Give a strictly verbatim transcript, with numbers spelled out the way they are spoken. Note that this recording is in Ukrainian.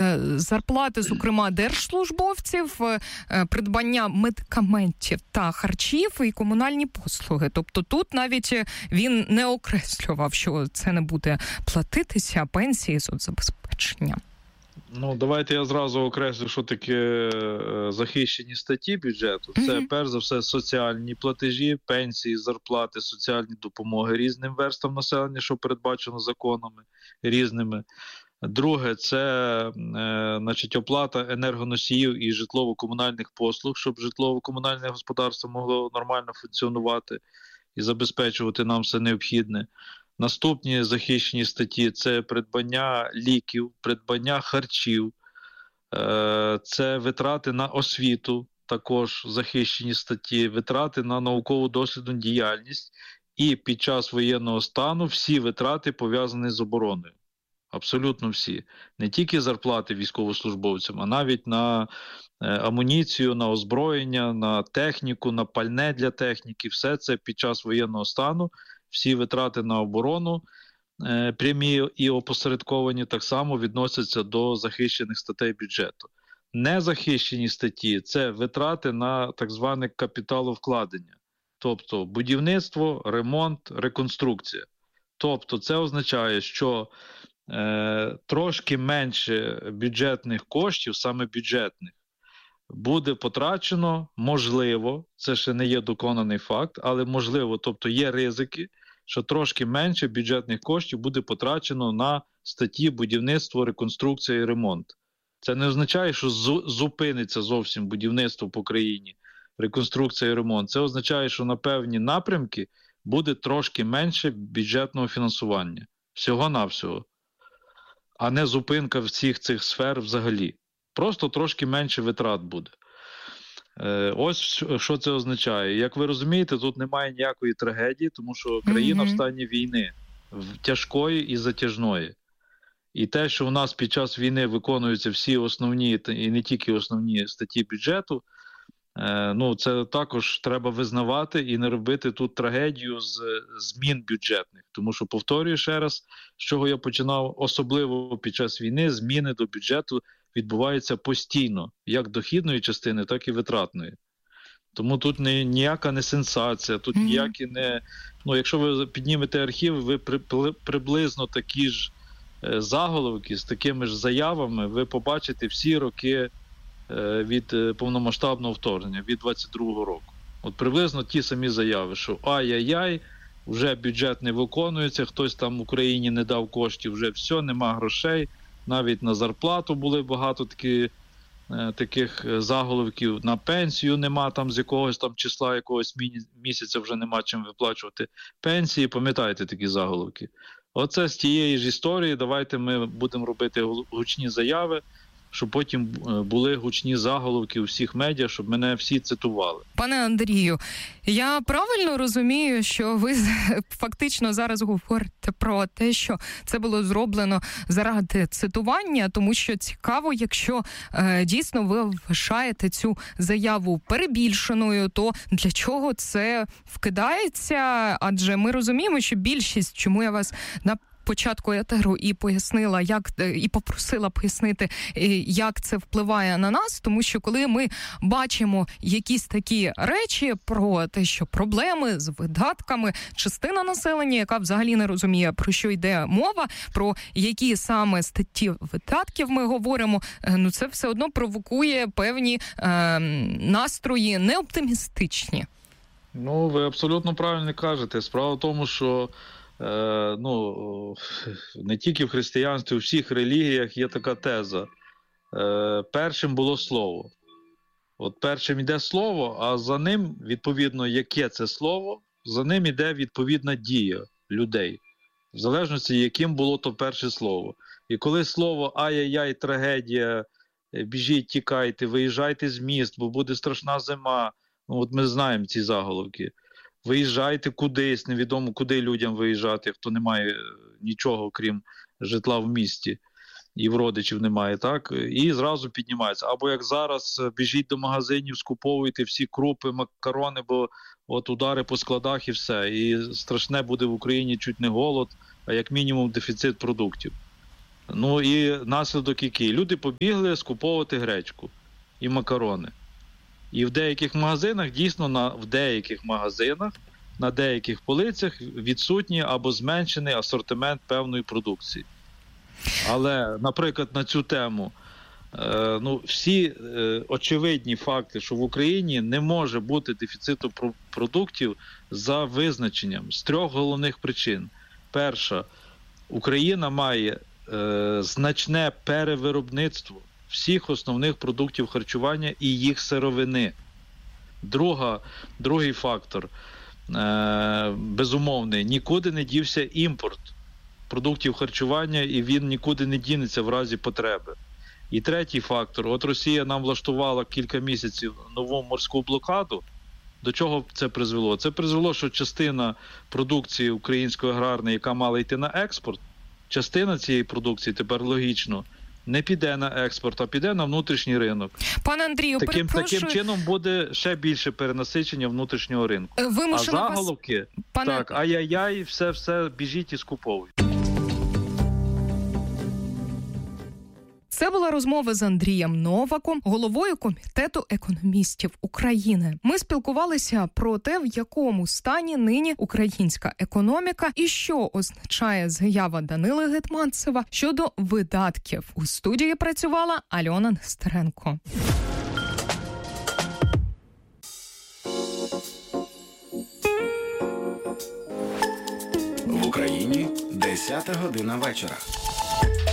зарплати, зокрема, держслужбовців, придбання медикаментів та харчів і комунальні послуги. Тобто тут навіть він не окреслював, що це не буде платитися пенсії, соцзабезпечення. Ну, давайте я зразу окреслю, що таке захищені статті бюджету. Це, mm-hmm. перш за все, соціальні платежі, пенсії, зарплати, соціальні допомоги різним верствам населення, що передбачено законами різними. Друге, це е, значить, оплата енергоносіїв і житлово-комунальних послуг, щоб житлово-комунальне господарство могло нормально функціонувати і забезпечувати нам все необхідне. Наступні захищені статті – це придбання ліків, придбання харчів, це витрати на освіту, також захищені статті, витрати на наукову дослідну діяльність і під час воєнного стану всі витрати пов'язані з обороною. Абсолютно всі. Не тільки зарплати військовослужбовцям, а навіть на амуніцію, на озброєння, на техніку, на пальне для техніки. Все це під час воєнного стану. Всі витрати на оборону, е, прямі і опосередковані, так само відносяться до захищених статей бюджету. Незахищені статті – це витрати на так зване капіталовкладення, тобто будівництво, ремонт, реконструкція. Тобто це означає, що е, трошки менше бюджетних коштів, саме бюджетних, буде потрачено, можливо, це ще не є доконаний факт, але можливо, тобто є ризики, що трошки менше бюджетних коштів буде потрачено на статті будівництво, реконструкція і ремонт. Це не означає, що зупиниться зовсім будівництво по країні, реконструкція і ремонт. Це означає, що на певні напрямки буде трошки менше бюджетного фінансування. Всього-навсього. А не зупинка всіх цих сфер взагалі. Просто трошки менше витрат буде. Е, ось що це означає. Як ви розумієте, тут немає ніякої трагедії, тому що країна mm-hmm. в стані війни, тяжкої і затяжної. І те, що у нас під час війни виконуються всі основні, і не тільки основні статті бюджету, е, ну, це також треба визнавати і не робити тут трагедію з змін бюджетних. Тому що, повторюю ще раз, з чого я починав, особливо під час війни, зміни до бюджету відбувається постійно, як дохідної частини, так і витратної. Тому тут не, ніяка не сенсація, тут mm-hmm. ніякі не... Ну, якщо ви піднімете архів, ви при, при, приблизно такі ж е, заголовки з такими ж заявами ви побачите всі роки е, від е, повномасштабного вторгнення, від двадцять другого року. От приблизно ті самі заяви, що ай-яй-яй, вже бюджет не виконується, хтось там в Україні не дав коштів, вже все, нема грошей. Навіть на зарплату були багато такі, е, таких заголовків, на пенсію нема, там з якогось там числа, якогось місяця вже нема чим виплачувати пенсії, пам'ятаєте такі заголовки. Оце з тієї ж історії, давайте ми будемо робити гучні заяви, щоб потім були гучні заголовки у всіх медіа, щоб мене всі цитували. Пане Андрію, я правильно розумію, що ви фактично зараз говорите про те, що це було зроблено заради цитування, тому що цікаво, якщо е, дійсно ви вважаєте цю заяву перебільшеною, то для чого це вкидається? Адже ми розуміємо, що більшість, чому я вас на початку етеру і пояснила, як і попросила пояснити, як це впливає на нас, тому що коли ми бачимо якісь такі речі про те, що проблеми з видатками, частина населення, яка взагалі не розуміє, про що йде мова, про які саме статті видатків ми говоримо, ну це все одно провокує певні е, настрої неоптимістичні. Ну, ви абсолютно правильно кажете. Справа в тому, що Е, ну, не тільки в християнстві, у всіх релігіях є така теза. Е, першим було слово. От першим йде слово, а за ним, відповідно, яке це слово, за ним йде відповідна дія людей. В залежності, яким було то перше слово. І коли слово ай-яй-яй, трагедія, біжіть, тікайте, виїжджайте з міст, бо буде страшна зима. Ну, от ми знаємо ці заголовки. Виїжджайте кудись, невідомо куди людям виїжджати, хто не має нічого, крім житла в місті, і в родичів немає, так? І зразу піднімається. Або як зараз, біжіть до магазинів, скуповуйте всі крупи, макарони, бо от удари по складах і все. І страшне буде в Україні чуть не голод, а як мінімум дефіцит продуктів. Ну і наслідок який? Люди побігли скуповувати гречку і макарони. І в деяких магазинах, дійсно, на, в деяких магазинах, на деяких полицях відсутній або зменшений асортимент певної продукції. Але, наприклад, на цю тему, е, ну, всі е, очевидні факти, що в Україні не може бути дефіциту продуктів за визначенням з трьох головних причин. Перша, Україна має е, значне перевиробництво всіх основних продуктів харчування і їх сировини. Друга, другий фактор, е, безумовний, нікуди не дівся імпорт продуктів харчування, і він нікуди не дінеться в разі потреби. І третій фактор, от Росія нам влаштувала кілька місяців нову морську блокаду. До чого це призвело? Це призвело, що частина продукції української аграрної, яка мала йти на експорт, частина цієї продукції, тепер логічно, не піде на експорт, а піде на внутрішній ринок. Пане Андрію, таким, перепрошую... таким чином буде ще більше перенасичення внутрішнього ринку. Вимушено а заголовки, вас... Пане... так, ай-яй-яй, все-все, біжіть і скуповують. Це була розмова з Андрієм Новаком, головою Комітету економістів України. Ми спілкувалися про те, в якому стані нині українська економіка і що означає заява Данила Гетманцева щодо видатків. У студії працювала Альона Нестеренко. В Україні десята година вечора.